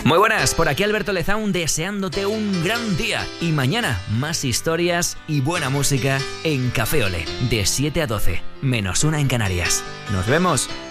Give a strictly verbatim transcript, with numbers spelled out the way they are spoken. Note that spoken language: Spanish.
Muy buenas, por aquí Alberto Lezaun deseándote un gran día. Y mañana más historias y buena música en Café Olé, de siete a doce, menos una en Canarias. Nos vemos.